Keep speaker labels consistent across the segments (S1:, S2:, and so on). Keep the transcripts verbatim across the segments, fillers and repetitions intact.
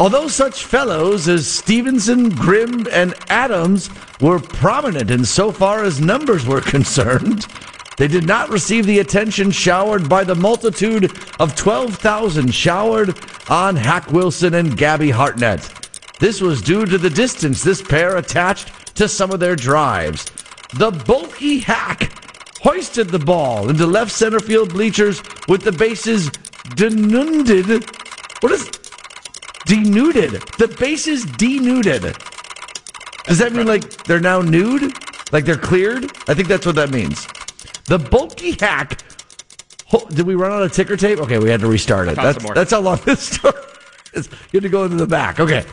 S1: Although such fellows as Stevenson, Grimm, and Adams were prominent insofar as numbers were concerned, they did not receive the attention showered by the multitude of twelve thousand showered on Hack Wilson and Gabby Hartnett. This was due to the distance this pair attached to some of their drives. The bulky Hack hoisted the ball into left center field bleachers with the bases denuded. What is denuded? The bases denuded. Does that mean like they're now nude? Like they're cleared? I think that's what that means. The bulky Hack. Oh, did we run out of ticker tape? Okay, we had to restart it. That's, that's how long this story is. You had to go into the back. Okay.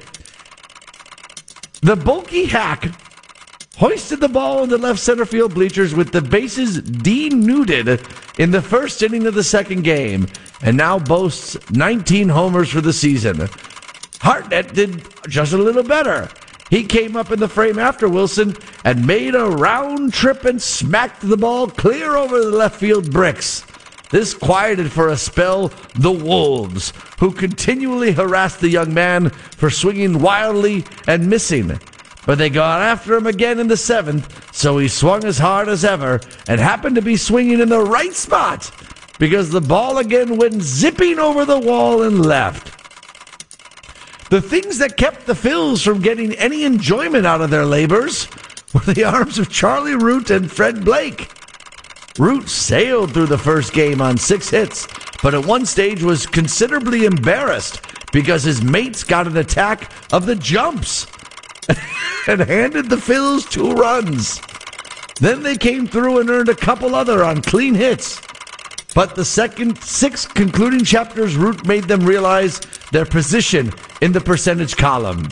S1: The bulky Hack hoisted the ball in the left center field bleachers with the bases denuded in the first inning of the second game, and now boasts nineteen homers for the season. Hartnett did just a little better. He came up in the frame after Wilson and made a round trip and smacked the ball clear over the left field bricks. This quieted for a spell the Wolves, who continually harassed the young man for swinging wildly and missing. But they got after him again in the seventh, so he swung as hard as ever and happened to be swinging in the right spot because the ball again went zipping over the wall and left. The things that kept the Phils from getting any enjoyment out of their labors were the arms of Charlie Root and Fred Blake. Root sailed through the first game on six hits, but at one stage was considerably embarrassed because his mates got an attack of the jumps and handed the Phils two runs. Then they came through and earned a couple other on clean hits. But the second six concluding chapters, Root made them realize their position in the percentage column.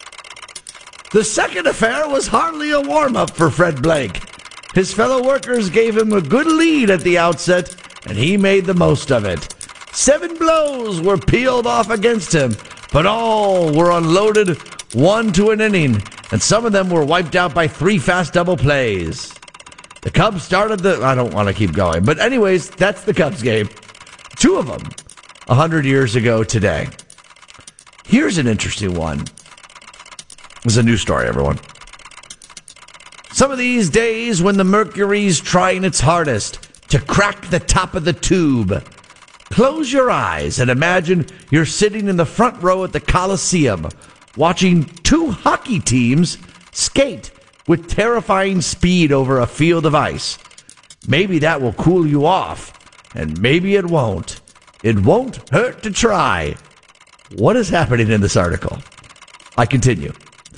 S1: The second affair was hardly a warm-up for Fred Blake. His fellow workers gave him a good lead at the outset, and he made the most of it. Seven blows were peeled off against him, but all were unloaded one to an inning, and some of them were wiped out by three fast double plays. The Cubs started the... I don't want to keep going, but anyways, that's the Cubs game. Two of them, a hundred years ago today. Here's an interesting one. It's a new story, everyone. Some of these days when the Mercury's trying its hardest to crack the top of the tube, close your eyes and imagine you're sitting in the front row at the Coliseum watching two hockey teams skate with terrifying speed over a field of ice. Maybe that will cool you off, and maybe it won't. It won't hurt to try. What is happening in this article? I continue.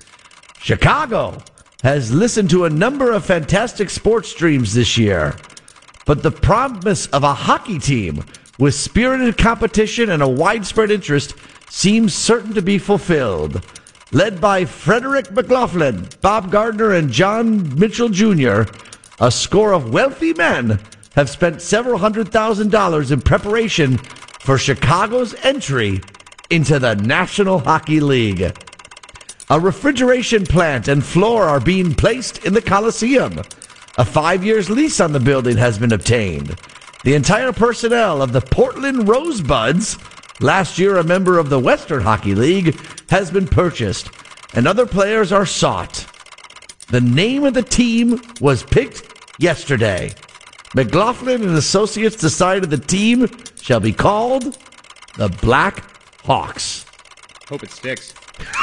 S1: Chicago has listened to a number of fantastic sports streams this year, but the promise of a hockey team with spirited competition and a widespread interest seems certain to be fulfilled. Led by Frederick McLaughlin, Bob Gardner, and John Mitchell Junior, a score of wealthy men have spent several hundred thousand dollars in preparation for Chicago's entry into the National Hockey League. A refrigeration plant and floor are being placed in the Coliseum. A five years lease on the building has been obtained. The entire personnel of the Portland Rosebuds, last year a member of the Western Hockey League, has been purchased, and other players are sought. The name of the team was picked yesterday. McLaughlin and Associates decided the team shall be called the Black Hawks.
S2: Hope it sticks.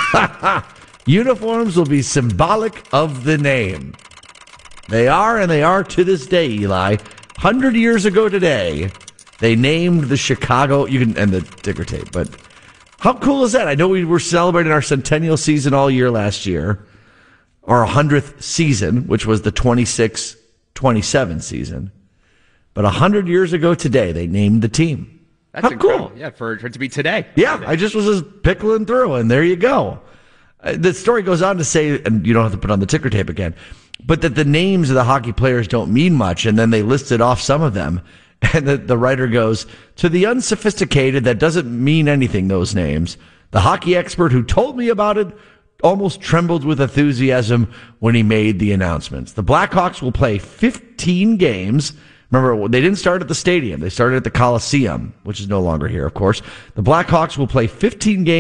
S1: Uniforms will be symbolic of the name. They are, and they are to this day, Eli. Hundred years ago today, they named the Chicago, you can end the ticker tape, but how cool is that? I know we were celebrating our centennial season all year last year, our hundredth season, which was the twenty-six twenty-seven season. But a hundred years ago today, they named the team.
S2: That's
S1: how
S2: incredible.
S1: Cool.
S2: Yeah, for, for it to be today.
S1: Yeah, I just was just pickling through, and there you go. Uh, the story goes on to say, and you don't have to put on the ticker tape again, but that the names of the hockey players don't mean much, and then they listed off some of them. And the, the writer goes, to the unsophisticated, that doesn't mean anything, those names. The hockey expert who told me about it almost trembled with enthusiasm when he made the announcements. The Blackhawks will play fifteen games. Remember, they didn't start at the stadium. They started at the Coliseum, which is no longer here, of course. The Blackhawks will play fifteen games